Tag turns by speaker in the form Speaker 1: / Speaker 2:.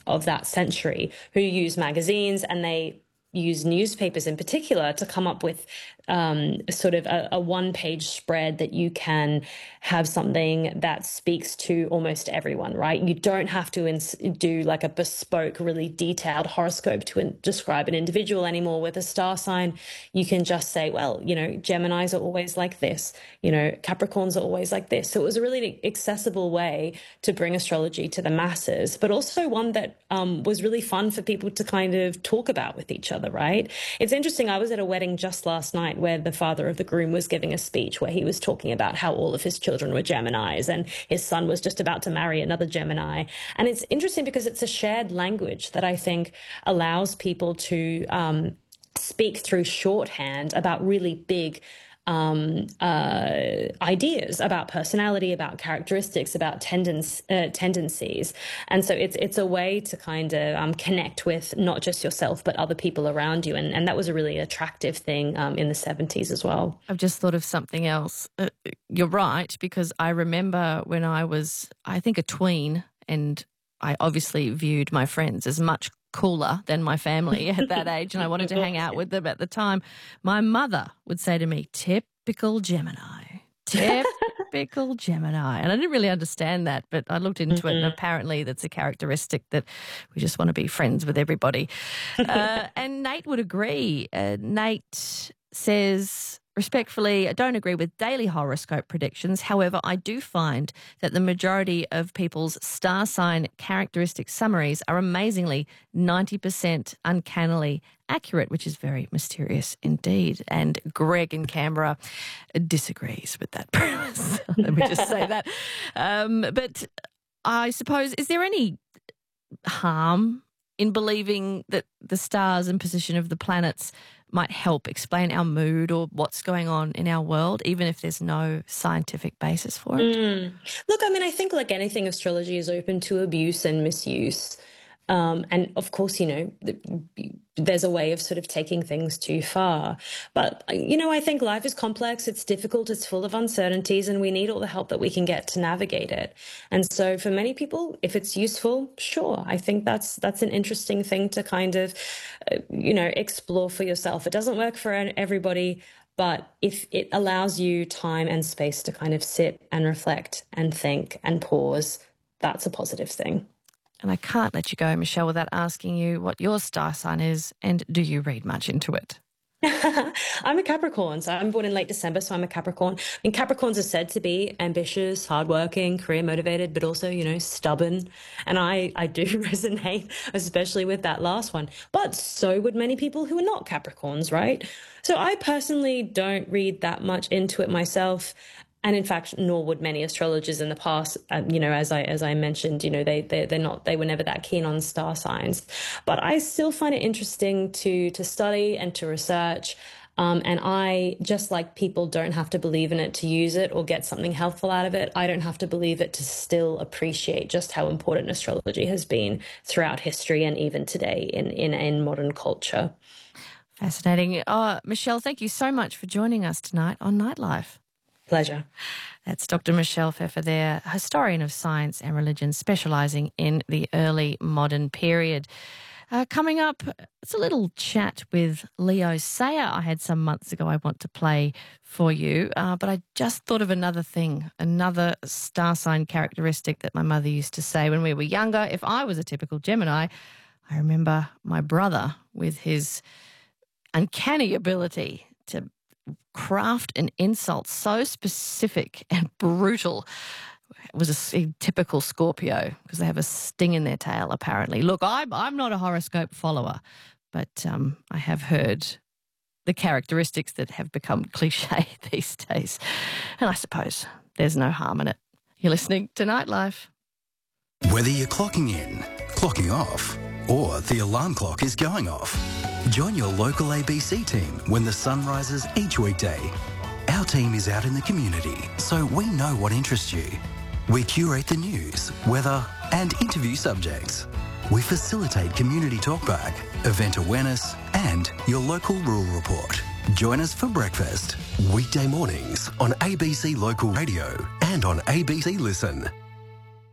Speaker 1: of that century who use magazines, and they use newspapers in particular to come up with sort of a one-page spread that you can have something that speaks to almost everyone, right? You don't have to do like a bespoke, really detailed horoscope to describe an individual anymore with a star sign. You can just say, well, you know, Geminis are always like this, you know, Capricorns are always like this. So it was a really accessible way to bring astrology to the masses, but also one that was really fun for people to kind of talk about with each other, right? It's interesting. I was at a wedding just last night where the father of the groom was giving a speech where he was talking about how all of his children were Geminis and his son was just about to marry another Gemini. And it's interesting because it's a shared language that I think allows people to speak through shorthand about really big ideas about personality, about characteristics, about tendencies. And so it's a way to kind of connect with not just yourself, but other people around you. And that was a really attractive thing in the 70s as well.
Speaker 2: I've just thought of something else. You're right, because I remember when I was, I think, a tween, and I obviously viewed my friends as much cooler than my family at that age, and I wanted to hang out with them at the time. My mother would say to me, typical Gemini, typical Gemini. And I didn't really understand that, but I looked into it, and apparently that's a characteristic that we just want to be friends with everybody. And Nate would agree. Nate says, respectfully, I don't agree with daily horoscope predictions. However, I do find that the majority of people's star sign characteristic summaries are amazingly 90% uncannily accurate, which is very mysterious indeed. And Greg in Canberra disagrees with that premise. Let me just say that. But I suppose, is there any harm in believing that the stars and position of the planets might help explain our mood or what's going on in our world, even if there's no scientific basis for it?
Speaker 1: Look, I mean, I think like anything, astrology is open to abuse and misuse. And of course, you know, there's a way of sort of taking things too far. But, you know, I think life is complex. It's difficult. It's full of uncertainties, and we need all the help that we can get to navigate it. And so for many people, if it's useful, sure, I think that's an interesting thing to kind of, you know, explore for yourself. It doesn't work for everybody, but if it allows you time and space to kind of sit and reflect and think and pause, that's a positive thing.
Speaker 2: And I can't let you go, Michelle, without asking you what your star sign is, and do you read much into it?
Speaker 1: I'm a Capricorn, so I'm born in late December, so I'm a Capricorn. And Capricorns are said to be ambitious, hardworking, career motivated, but also, you know, stubborn. And I do resonate, especially with that last one. But so would many people who are not Capricorns, right? So I personally don't read that much into it myself. And in fact, nor would many astrologers in the past. You know, as I mentioned, you know, they were never that keen on star signs. But I still find it interesting to study and to research. And I, just like people don't have to believe in it to use it or get something helpful out of it, I don't have to believe it to still appreciate just how important astrology has been throughout history and even today in modern culture.
Speaker 2: Fascinating. Michelle, thank you so much for joining us tonight on Nightlife.
Speaker 1: Pleasure. That's
Speaker 2: Dr. Michelle Pfeffer there, historian of science and religion, specialising in the early modern period. Coming up, it's a little chat with Leo Sayer I had some months ago I want to play for you, but I just thought of another thing, another star sign characteristic that my mother used to say when we were younger. If I was a typical Gemini, I remember my brother with his uncanny ability to craft an insult so specific and brutal. It was a typical Scorpio because they have a sting in their tail, apparently. Look, I'm not a horoscope follower, but I have heard the characteristics that have become cliche these days. And I suppose there's no harm in it. You're listening to Nightlife.
Speaker 3: Whether you're clocking in, clocking off, or the alarm clock is going off, join your local ABC team when the sun rises each weekday. Our team is out in the community, so we know what interests you. We curate the news, weather, and interview subjects. We facilitate community talkback, event awareness, and your local rural report. Join us for breakfast. Weekday mornings on ABC Local Radio and on ABC Listen.